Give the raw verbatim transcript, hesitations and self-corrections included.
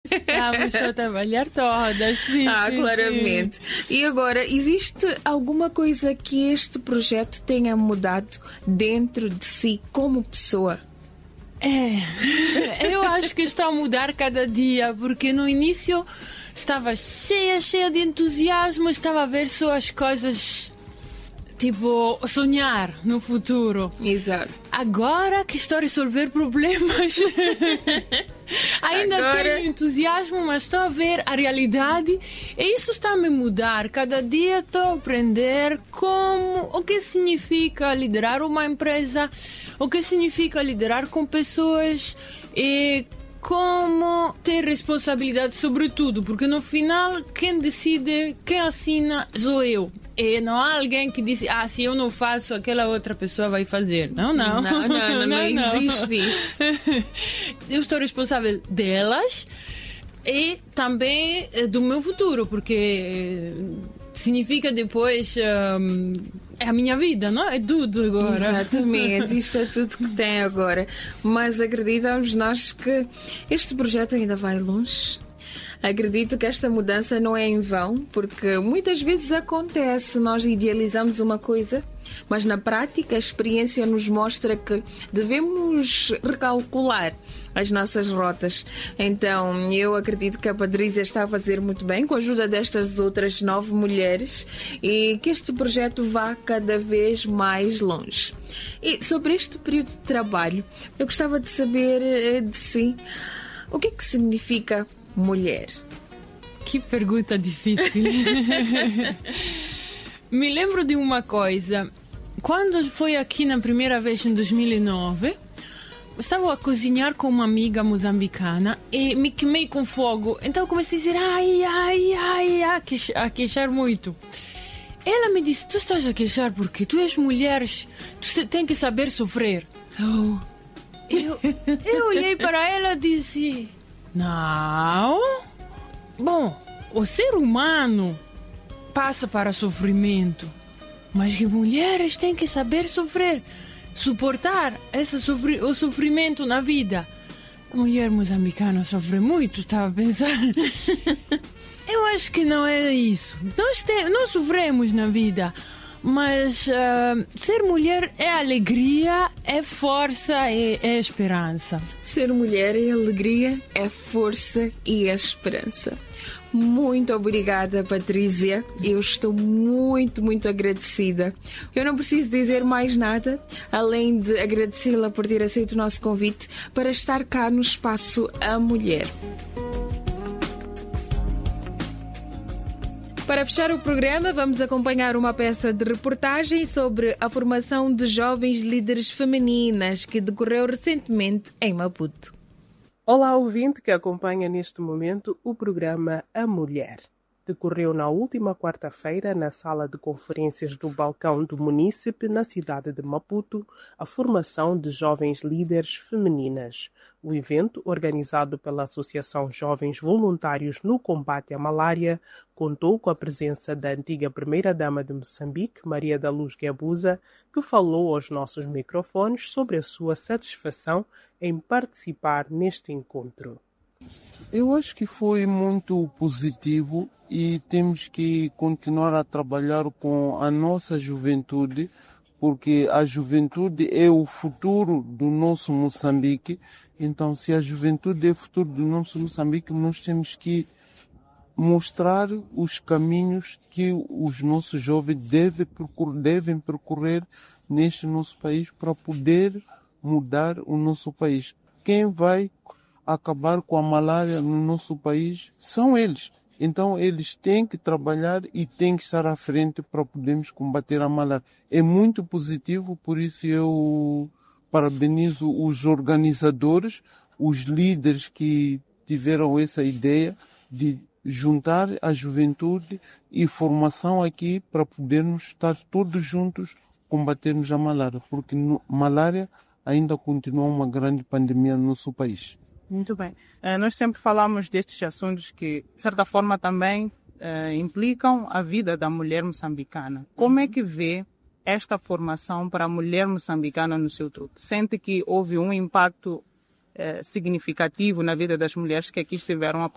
Vamos só trabalhar todas. Sim, ah, sim, claramente. Sim. E agora, existe alguma coisa que este projeto tenha mudado dentro de si como pessoa? É, eu acho que está a mudar cada dia, porque no início estava cheia, cheia de entusiasmo, estava a ver só as coisas, tipo, sonhar no futuro. Exato. Agora que estou a resolver problemas, ainda Agora... tenho entusiasmo, mas estou a ver a realidade e isso está a me mudar. Cada dia estou a aprender como, o que significa liderar uma empresa, o que significa liderar com pessoas e como ter responsabilidade sobre tudo, porque no final quem decide, quem assina sou eu. E não há alguém que diz, ah, se eu não faço, aquela outra pessoa vai fazer. Não, não. Não, não, não, não, não existe isso. Eu estou responsável delas e também do meu futuro, porque significa depois... Um, é a minha vida, não? É tudo agora. Exatamente, isto é tudo que tem agora. Mas acreditamos nós que este projeto ainda vai longe. Acredito que esta mudança não é em vão, porque muitas vezes acontece, nós idealizamos uma coisa, mas na prática a experiência nos mostra que devemos recalcular as nossas rotas. Então eu acredito que a Patrícia está a fazer muito bem com a ajuda destas outras nove mulheres e que este projeto vá cada vez mais longe. E sobre este período de trabalho, eu gostava de saber de si o que é que significa mulher. Que pergunta difícil. Me lembro de uma coisa. Quando fui aqui na primeira vez em dois mil e nove, estava a cozinhar com uma amiga moçambicana e me queimei com fogo. Então comecei a dizer ai, ai, ai, ai, a queixar muito. Ela me disse, tu estás a queixar porque tu és mulher, tu tens que saber sofrer. Oh. Eu, eu olhei para ela e disse... Não. Bom, o ser humano passa para sofrimento, mas que mulheres têm que saber sofrer, suportar esse sofri- o sofrimento na vida. A mulher moçambicana sofre muito, estava a pensar. Eu acho que não é isso. Nós, te- nós sofremos na vida, mas uh, ser mulher é alegria, é força e é esperança. Ser mulher é alegria, é força e é esperança. Muito obrigada, Patrícia. Eu estou muito, muito agradecida. Eu não preciso dizer mais nada, além de agradecê-la por ter aceito o nosso convite para estar cá no Espaço A Mulher. Para fechar o programa, vamos acompanhar uma peça de reportagem sobre a formação de jovens líderes femininas que decorreu recentemente em Maputo. Olá, ouvinte que acompanha neste momento o programa A Mulher. Decorreu na última quarta-feira, na sala de conferências do Balcão do Munícipe, na cidade de Maputo, a formação de jovens líderes femininas. O evento, organizado pela Associação Jovens Voluntários no Combate à Malária, contou com a presença da antiga primeira-dama de Moçambique, Maria da Luz Guebuza, que falou aos nossos microfones sobre a sua satisfação em participar neste encontro. Eu acho que foi muito positivo e temos que continuar a trabalhar com a nossa juventude, porque a juventude é o futuro do nosso Moçambique. Então, se a juventude é o futuro do nosso Moçambique, nós temos que mostrar os caminhos que os nossos jovens devem percorrer, devem percorrer neste nosso país para poder mudar o nosso país. Quem vai acabar com a malária no nosso país são eles. Então eles têm que trabalhar e têm que estar à frente para podermos combater a malária. É muito positivo, por isso eu parabenizo os organizadores, os líderes que tiveram essa ideia de juntar a juventude e formação aqui para podermos estar todos juntos combatermos a malária, porque a malária ainda continua uma grande pandemia no nosso país. Muito bem. Uh, nós sempre falamos destes assuntos que, de certa forma, também uh, implicam a vida da mulher moçambicana. Como é que vê esta formação para a mulher moçambicana no seu todo? Sente que houve um impacto uh, significativo na vida das mulheres que aqui estiveram a